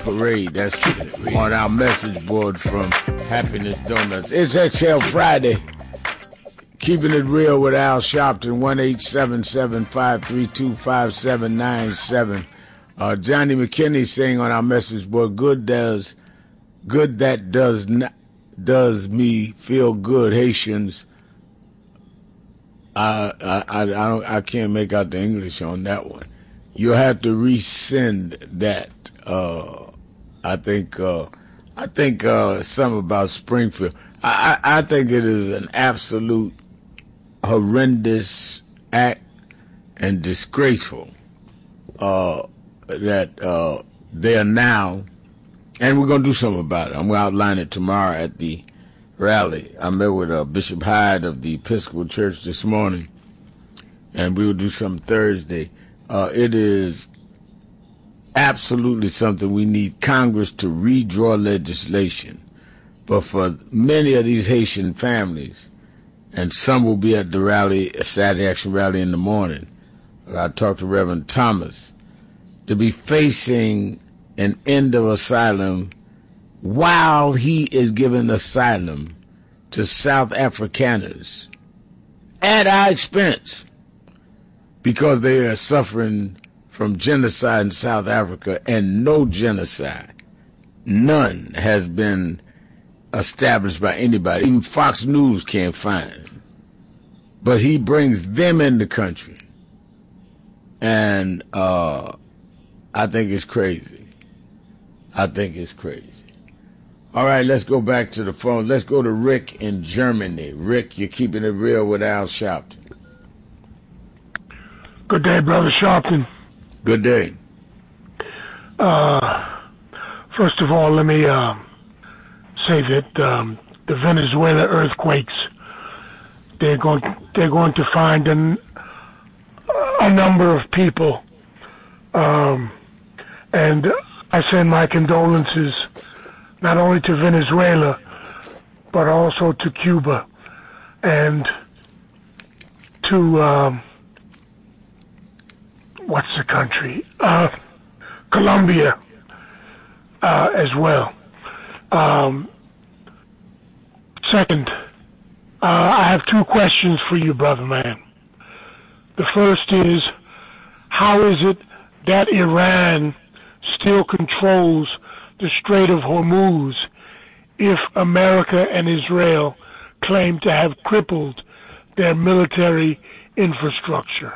Parade. That's on our message board from Happiness Donuts. It's Exhale Friday. Keeping it real with Al Sharpton, 1-877-532-5797. Johnny McKinney saying on our message board, good that does me feel good. Haitians, I can't make out the English on that one. You'll have to rescind that. I think something about Springfield. I think it is an absolute horrendous act and disgraceful that they are now, and we're going to do something about it. I'm going to outline it tomorrow at the rally. I met with Bishop Hyde of the Episcopal Church this morning, and we will do something Thursday. It is absolutely something we need Congress to redraw legislation. But for many of these Haitian families, and some will be at the rally, Saturday Action Rally in the morning, I talked to Reverend Thomas, to be facing an end of asylum while he is giving asylum to South Afrikaners at our expense because they are suffering from genocide in South Africa, and no genocide, none, has been established by anybody. Even Fox News can't find. But he brings them in the country. And I think it's crazy. I think it's crazy. All right, let's go back to the phone. Let's go to Rick in Germany. Rick, you're keeping it real with Al Sharpton. Good day, Brother Sharpton. Good day. First of all, let me say that the Venezuela earthquakes, they're going to find a number of people, and I send my condolences not only to Venezuela but also to Cuba and to what's the country? Colombia as well. Second, I have two questions for you, brother man. The first is, how is it that Iran still controls the Strait of Hormuz if America and Israel claim to have crippled their military infrastructure?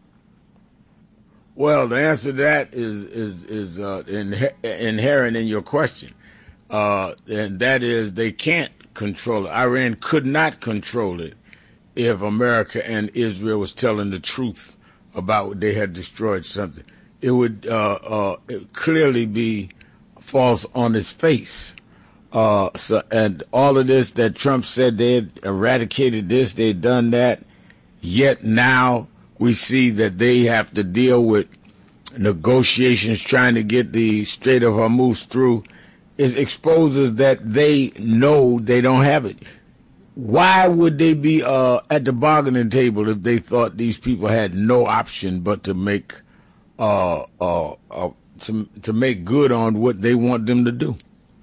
Well, the answer to that is inherent in your question, and that is they can't control it. Iran could not control it if America and Israel was telling the truth about what they had destroyed something. It would clearly be false on its face. And all of this that Trump said they had eradicated this, they had done that, yet now we see that they have to deal with negotiations trying to get the Strait of Hormuz through. It exposes that they know they don't have it. Why would they be at the bargaining table if they thought these people had no option but to make to make good on what they want them to do?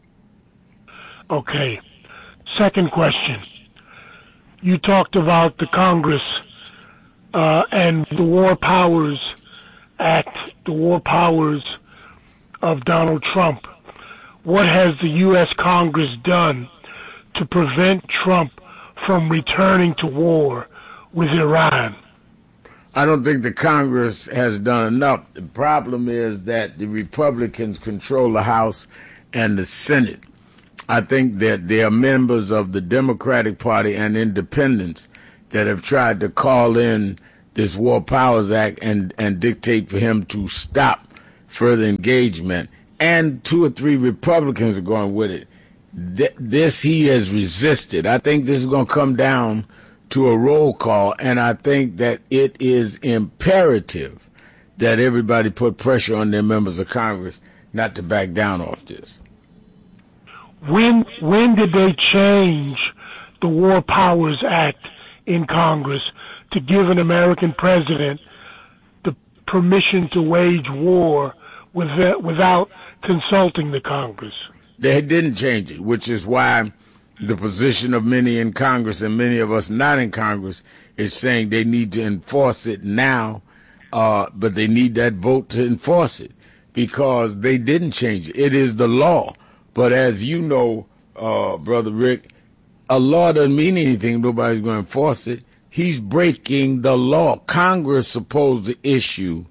Okay. Second question. You talked about the Congress and the War Powers Act, the War Powers of Donald Trump. What has the U.S. Congress done to prevent Trump from returning to war with Iran? I don't think the Congress has done enough. The problem is that the Republicans control the House and the Senate. I think that there are members of the Democratic Party and independents that have tried to call in this War Powers Act and dictate for him to stop further engagement. And 2 or 3 Republicans are going with it. This he has resisted. I think this is going to come down to a roll call, and I think that it is imperative that everybody put pressure on their members of Congress not to back down off this. When did they change the War Powers Act in Congress to give an American president the permission to wage war without consulting the Congress. They didn't change it, which is why the position of many in Congress and many of us not in Congress is saying they need to enforce it now, but they need that vote to enforce it because they didn't change it. It is the law. But as you know, Brother Rick, a law doesn't mean anything. Nobody's going to enforce it. He's breaking the law. Congress is supposed to issue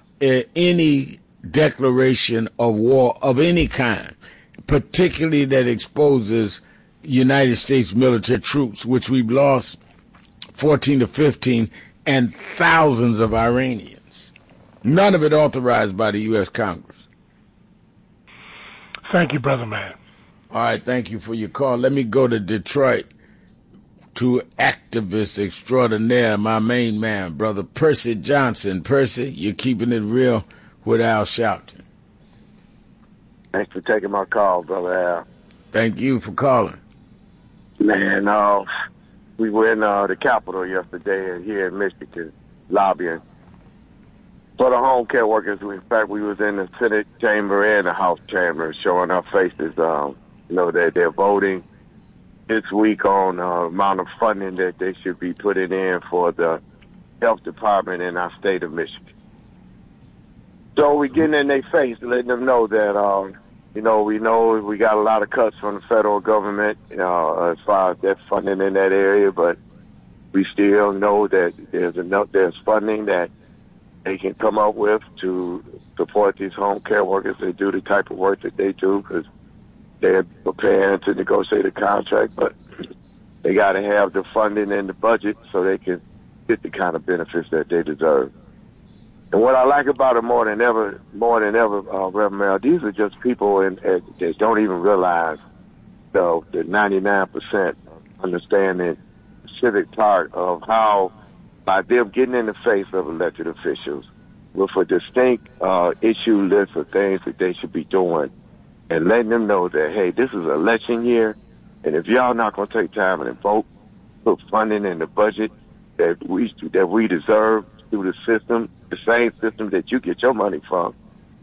any declaration of war of any kind, particularly that exposes United States military troops, which we've lost 14 to 15, and thousands of Iranians. None of it authorized by the U.S. Congress. Thank you, Brother Man. All right, thank you for your call. Let me go to Detroit to activist extraordinaire, my main man, Brother Percy Johnson. Percy, you're keeping it real with Al Sharpton. Thanks for taking my call, Brother Al. Thank you for calling. Man, we were in the Capitol yesterday here in Michigan lobbying for the home care workers. In fact, we was in the Senate chamber and the House chamber showing our faces, that they're voting this week on the amount of funding that they should be putting in for the health department in our state of Michigan. So we getting in their face, letting them know that, we know we got a lot of cuts from the federal government, as far as that funding in that area, but we still know that there's funding that they can come up with to support these home care workers. They do the type of work that they do because they're preparing to negotiate a contract, but they got to have the funding in the budget so they can get the kind of benefits that they deserve. And what I like about it more than ever, Reverend Mel, these are just people that don't even realize the 99% understanding the civic part of how, by them getting in the face of elected officials with a distinct issue list of things that they should be doing, and letting them know that, hey, this is election year, and if y'all not going to take time and vote, put funding in the budget that we deserve through the system, the same system that you get your money from,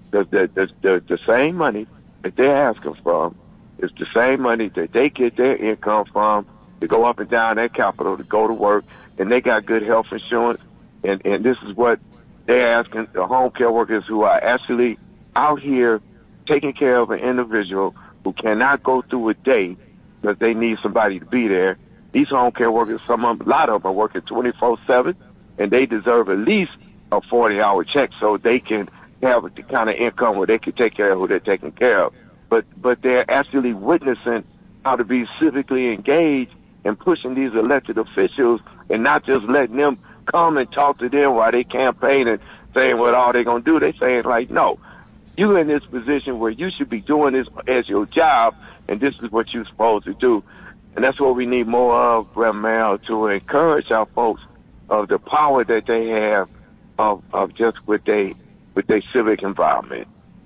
the same money that they're asking from is the same money that they get their income from to go up and down that Capitol to go to work, and they got good health insurance, and this is what they're asking the home care workers who are actually out here taking care of an individual who cannot go through a day because they need somebody to be there. These home care workers, a lot of them are working 24/7, and they deserve at least a 40-hour check so they can have the kind of income where they can take care of who they're taking care of. But they're actually witnessing how to be civically engaged and pushing these elected officials and not just letting them come and talk to them while they campaign and saying what all they're going to do. They're saying, like, no, you're in this position where you should be doing this as your job, and this is what you're supposed to do. And that's what we need more of, Reverend Mel, to encourage our folks of the power that they have of just with their civic involvement.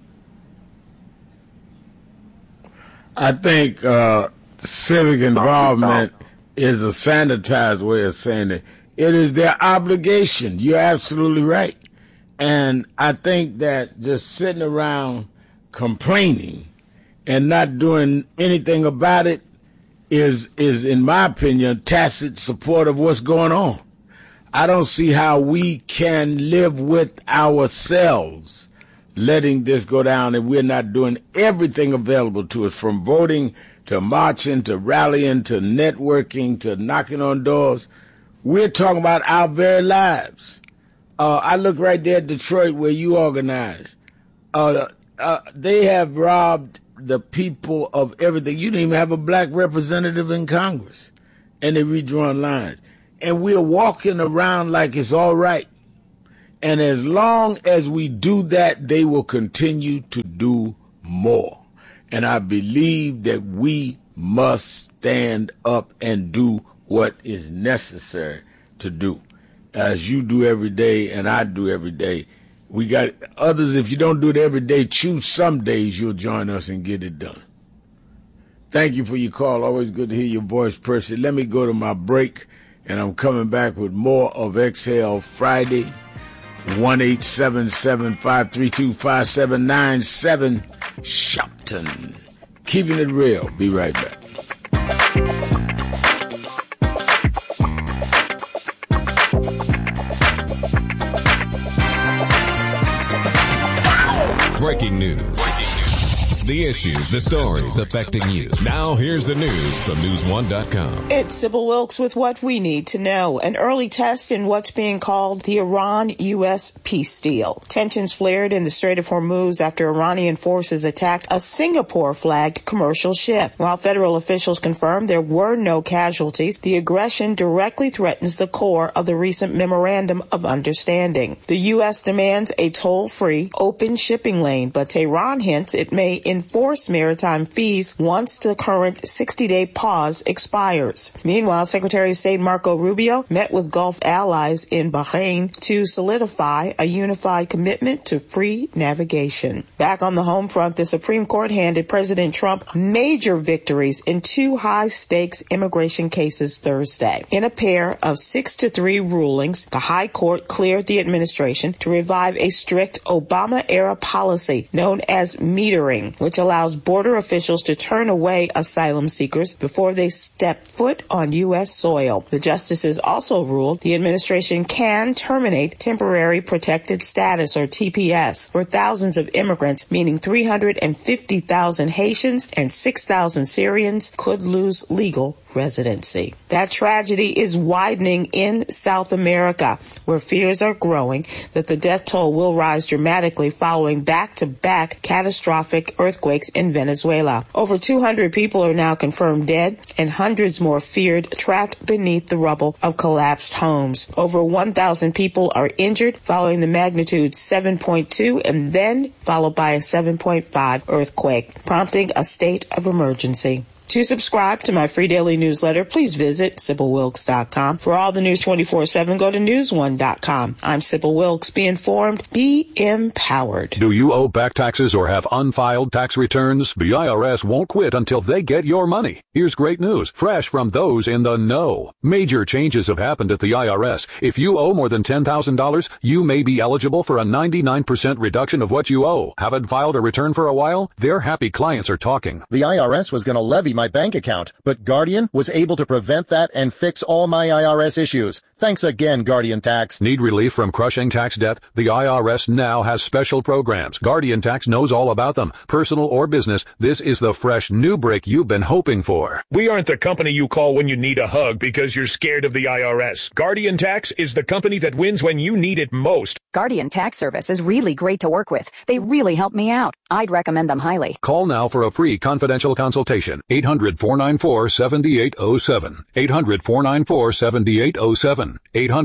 I think civic involvement is a sanitized way of saying it. It is their obligation. You're absolutely right. And I think that just sitting around complaining and not doing anything about it is in my opinion, tacit support of what's going on. I don't see how we can live with ourselves letting this go down if we're not doing everything available to us, from voting to marching to rallying to networking to knocking on doors. We're talking about our very lives. I look right there at Detroit where you organize. They have robbed the people of everything. You didn't even have a black representative in Congress, and they redrawn lines. And we're walking around like it's all right. And as long as we do that, they will continue to do more. And I believe that we must stand up and do what is necessary to do, as you do every day and I do every day. We got others, if you don't do it every day, choose some days you'll join us and get it done. Thank you for your call. Always good to hear your voice, Percy. Let me go to my break, and I'm coming back with more of Exhale Friday. 1-877-532-5797. Shopton. Keeping it real. Be right back. Breaking news. The issues, the stories affecting you. Now here's the news from News1.com. It's Sybil Wilkes with what we need to know. An early test in what's being called the Iran-U.S. peace deal. Tensions flared in the Strait of Hormuz after Iranian forces attacked a Singapore-flagged commercial ship. While federal officials confirmed there were no casualties, the aggression directly threatens the core of the recent Memorandum of Understanding. The U.S. demands a toll-free, open shipping lane, but Tehran hints it may enforce maritime fees once the current 60-day pause expires. Meanwhile, Secretary of State Marco Rubio met with Gulf allies in Bahrain to solidify a unified commitment to free navigation. Back on the home front, the Supreme Court handed President Trump major victories in two high-stakes immigration cases Thursday. In a pair of 6-3 rulings, the High Court cleared the administration to revive a strict Obama-era policy known as metering, which allows border officials to turn away asylum seekers before they step foot on U.S. soil. The justices also ruled the administration can terminate temporary protected status, or TPS, for thousands of immigrants, meaning 350,000 Haitians and 6,000 Syrians could lose legal residency. That tragedy is widening in South America, where fears are growing that the death toll will rise dramatically following back-to-back catastrophic earthquakes in Venezuela. Over 200 people are now confirmed dead, and hundreds more feared trapped beneath the rubble of collapsed homes. Over 1,000 people are injured following the magnitude 7.2 and then followed by a 7.5 earthquake, prompting a state of emergency. To subscribe to my free daily newsletter, please visit SybilWilkes.com. For all the news 24/7, go to News1.com. I'm Sybil Wilkes. Be informed, be empowered. Do you owe back taxes or have unfiled tax returns? The IRS won't quit until they get your money. Here's great news, fresh from those in the know. Major changes have happened at the IRS. If you owe more than $10,000, you may be eligible for a 99% reduction of what you owe. Haven't filed a return for a while? Their happy clients are talking. The IRS was going to levy my bank account, but Guardian was able to prevent that and fix all my IRS issues. Thanks again, Guardian Tax. Need relief from crushing tax debt? The IRS now has special programs. Guardian Tax knows all about them. Personal or business, this is the fresh new break you've been hoping for. We aren't the company you call when you need a hug because you're scared of the IRS. Guardian Tax is the company that wins when you need it most. Guardian Tax Service is really great to work with. They really help me out. I'd recommend them highly. Call now for a free confidential consultation. 800-494-7807. 800-494-7807.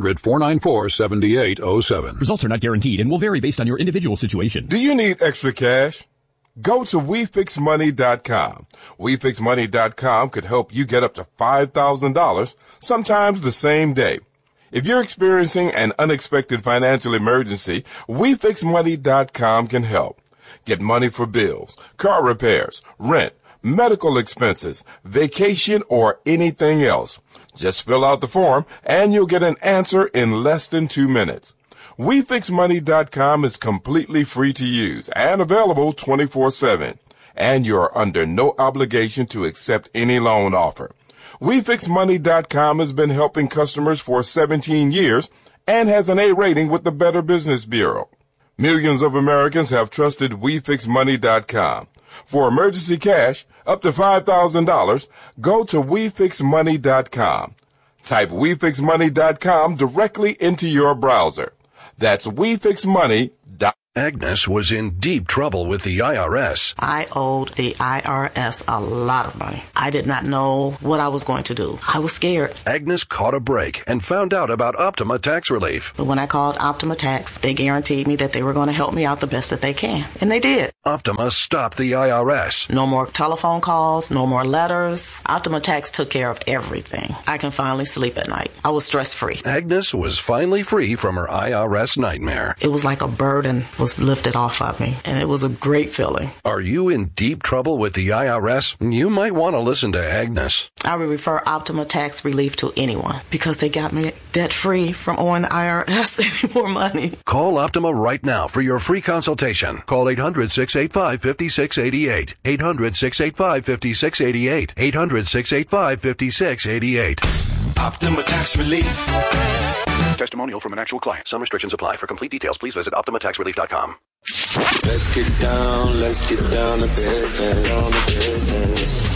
800-494-7807. Results are not guaranteed and will vary based on your individual situation. Do you need extra cash? Go to WeFixMoney.com. WeFixMoney.com could help you get up to $5,000, sometimes the same day. If you're experiencing an unexpected financial emergency, WeFixMoney.com can help. Get money for bills, car repairs, rent, medical expenses, vacation, or anything else. Just fill out the form and you'll get an answer in less than 2 minutes. WeFixMoney.com is completely free to use and available 24/7. And you're under no obligation to accept any loan offer. WeFixMoney.com has been helping customers for 17 years and has an A rating with the Better Business Bureau. Millions of Americans have trusted WeFixMoney.com. For emergency cash, up to $5,000, go to WeFixMoney.com. Type WeFixMoney.com directly into your browser. That's WeFixMoney.com. Agnes was in deep trouble with the IRS. I owed the IRS a lot of money. I did not know what I was going to do. I was scared. Agnes caught a break and found out about Optima Tax Relief. But when I called Optima Tax, they guaranteed me that they were going to help me out the best that they can. And they did. Optima stopped the IRS. No more telephone calls, no more letters. Optima Tax took care of everything. I can finally sleep at night. I was stress-free. Agnes was finally free from her IRS nightmare. It was like a burden was was lifted off of me, and it was a great feeling. Are you in deep trouble with the IRS? You might want to listen to Agnes. I would refer Optima Tax Relief to anyone because they got me debt-free from owing the IRS any more money. Call Optima right now for your free consultation. Call 800-685-5688. 800-685-5688. 800-685-5688. Optima Tax Relief. Testimonial from an actual client. Some restrictions apply. For complete details, please visit OptimaTaxRelief.com. Let's get down to business.